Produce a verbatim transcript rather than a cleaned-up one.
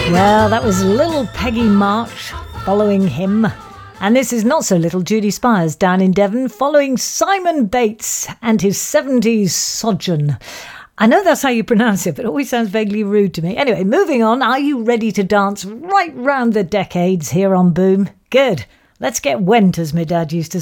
Well, that was little Peggy March following him. And this is not so little Judy Spires down in Devon following Simon Bates and his seventies sojourn. I know that's how you pronounce it, but it always sounds vaguely rude to me. Anyway, moving on. Are you ready to dance right round the decades here on Boom? Good. Let's get went, as my dad used to say.